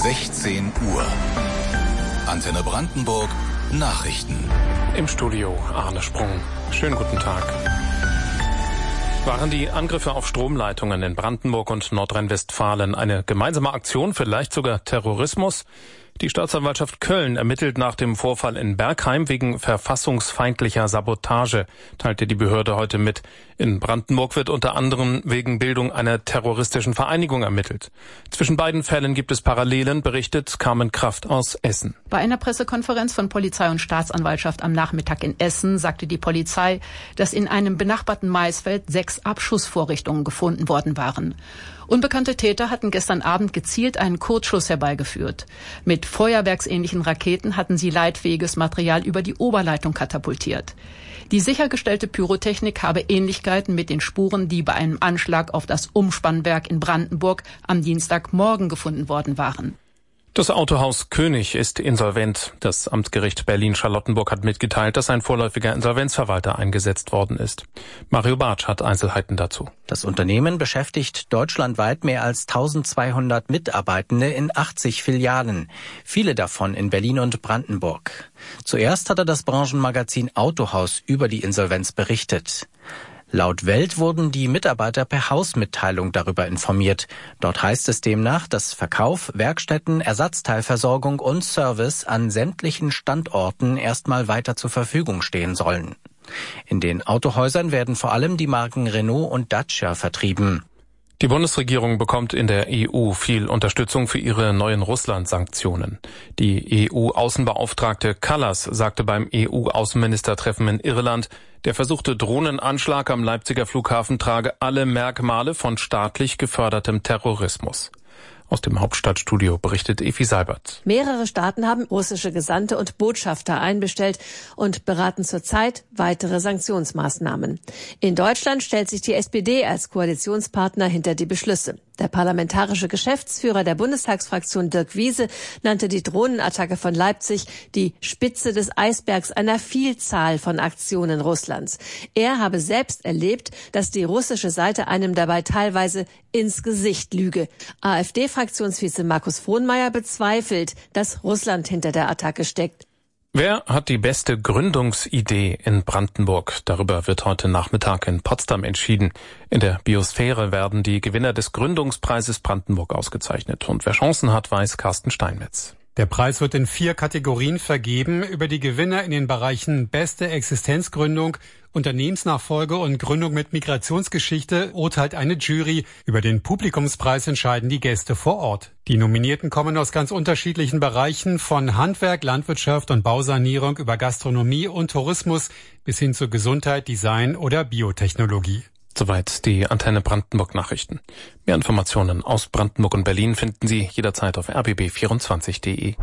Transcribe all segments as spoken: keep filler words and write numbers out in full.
sechzehn Uhr. Antenne Brandenburg Nachrichten. Im Studio Arne Sprung. Schönen guten Tag. Waren die Angriffe auf Stromleitungen in Brandenburg und Nordrhein-Westfalen eine gemeinsame Aktion, vielleicht sogar Terrorismus? Die Staatsanwaltschaft Köln ermittelt nach dem Vorfall in Bergheim wegen verfassungsfeindlicher Sabotage, teilte die Behörde heute mit. In Brandenburg wird unter anderem wegen Bildung einer terroristischen Vereinigung ermittelt. Zwischen beiden Fällen gibt es Parallelen, berichtet Carmen Kraft aus Essen. Bei einer Pressekonferenz von Polizei und Staatsanwaltschaft am Nachmittag in Essen sagte die Polizei, dass in einem benachbarten Maisfeld sechs Abschussvorrichtungen gefunden worden waren. Unbekannte Täter hatten gestern Abend gezielt einen Kurzschuss herbeigeführt. Mit feuerwerksähnlichen Raketen hatten sie leitfähiges Material über die Oberleitung katapultiert. Die sichergestellte Pyrotechnik habe Ähnlichkeiten mit den Spuren, die bei einem Anschlag auf das Umspannwerk in Brandenburg am Dienstagmorgen gefunden worden waren. Das Autohaus König ist insolvent. Das Amtsgericht Berlin-Charlottenburg hat mitgeteilt, dass ein vorläufiger Insolvenzverwalter eingesetzt worden ist. Mario Bartsch hat Einzelheiten dazu. Das Unternehmen beschäftigt deutschlandweit mehr als eintausendzweihundert Mitarbeitende in achtzig Filialen, viele davon in Berlin und Brandenburg. Zuerst hatte das Branchenmagazin Autohaus über die Insolvenz berichtet. Laut Welt wurden die Mitarbeiter per Hausmitteilung darüber informiert. Dort heißt es demnach, dass Verkauf, Werkstätten, Ersatzteilversorgung und Service an sämtlichen Standorten erstmal weiter zur Verfügung stehen sollen. In den Autohäusern werden vor allem die Marken Renault und Dacia vertrieben. Die Bundesregierung bekommt in der E U viel Unterstützung für ihre neuen Russland-Sanktionen. Die E U-Außenbeauftragte Kallas sagte beim E U-Außenministertreffen in Irland, der versuchte Drohnenanschlag am Leipziger Flughafen trage alle Merkmale von staatlich gefördertem Terrorismus. Aus dem Hauptstadtstudio berichtet Evi Seibert. Mehrere Staaten haben russische Gesandte und Botschafter einbestellt und beraten zurzeit weitere Sanktionsmaßnahmen. In Deutschland stellt sich die S P D als Koalitionspartner hinter die Beschlüsse. Der parlamentarische Geschäftsführer der Bundestagsfraktion Dirk Wiese nannte die Drohnenattacke von Leipzig die Spitze des Eisbergs einer Vielzahl von Aktionen Russlands. Er habe selbst erlebt, dass die russische Seite einem dabei teilweise ins Gesicht lüge. AfD-Fraktionsvize Markus Frohnmayer bezweifelt, dass Russland hinter der Attacke steckt. Wer hat die beste Gründungsidee in Brandenburg? Darüber wird heute Nachmittag in Potsdam entschieden. In der Biosphäre werden die Gewinner des Gründungspreises Brandenburg ausgezeichnet. Und wer Chancen hat, weiß Carsten Steinmetz. Der Preis wird in vier Kategorien vergeben. Über die Gewinner in den Bereichen Beste Existenzgründung, Unternehmensnachfolge und Gründung mit Migrationsgeschichte urteilt eine Jury. Über den Publikumspreis entscheiden die Gäste vor Ort. Die Nominierten kommen aus ganz unterschiedlichen Bereichen, von Handwerk, Landwirtschaft und Bausanierung über Gastronomie und Tourismus bis hin zu Gesundheit, Design oder Biotechnologie. Soweit die Antenne Brandenburg Nachrichten. Mehr Informationen aus Brandenburg und Berlin finden Sie jederzeit auf r b b vierundzwanzig punkt d e.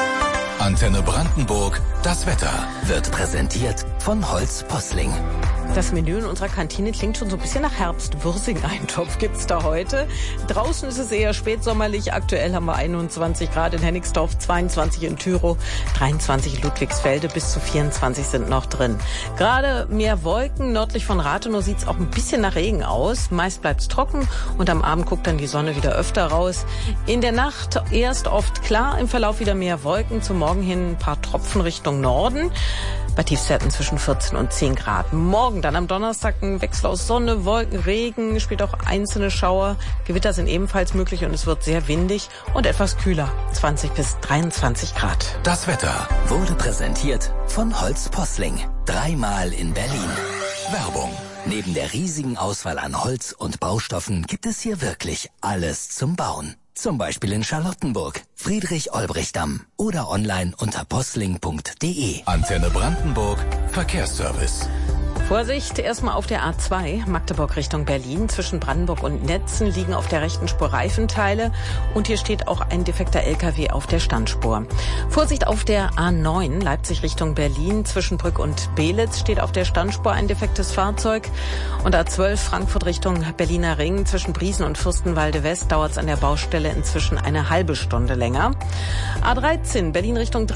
Antenne Brandenburg, das Wetter wird präsentiert von Holz Posling. Das Menü in unserer Kantine klingt schon so ein bisschen nach Herbst. Würsing-Eintopf gibt's da heute. Draußen ist es eher spätsommerlich. Aktuell haben wir einundzwanzig Grad in Hennigsdorf, zweiundzwanzig in Tyrow, dreiundzwanzig in Ludwigsfelde, bis zu vierundzwanzig sind noch drin. Gerade mehr Wolken. Nördlich von Rathenow sieht's auch ein bisschen nach Regen aus. Meist bleibt's trocken und am Abend guckt dann die Sonne wieder öfter raus. In der Nacht erst oft klar, im Verlauf wieder mehr Wolken. Zum Morgen hin ein paar Tropfen Richtung Norden. Bei Tiefstwerten zwischen vierzehn und zehn Grad. Morgen dann am Donnerstag ein Wechsel aus Sonne, Wolken, Regen, spielt auch einzelne Schauer. Gewitter sind ebenfalls möglich und es wird sehr windig und etwas kühler. zwanzig bis dreiundzwanzig Grad. Das Wetter wurde präsentiert von Holz Posling. Dreimal in Berlin. Werbung. Neben der riesigen Auswahl an Holz und Baustoffen gibt es hier wirklich alles zum Bauen. Zum Beispiel in Charlottenburg, Friedrich-Olbricht-Damm oder online unter posling punkt d e. Antenne Brandenburg, Verkehrsservice. Vorsicht, erstmal auf der A zwei, Magdeburg Richtung Berlin. Zwischen Brandenburg und Netzen liegen auf der rechten Spur Reifenteile. Und hier steht auch ein defekter L K W auf der Standspur. Vorsicht auf der A neun, Leipzig Richtung Berlin. Zwischen Brück und Belitz steht auf der Standspur ein defektes Fahrzeug. Und A zwölf, Frankfurt Richtung Berliner Ring. Zwischen Briesen und Fürstenwalde West dauert es an der Baustelle inzwischen eine halbe Stunde länger. A dreizehn, Berlin Richtung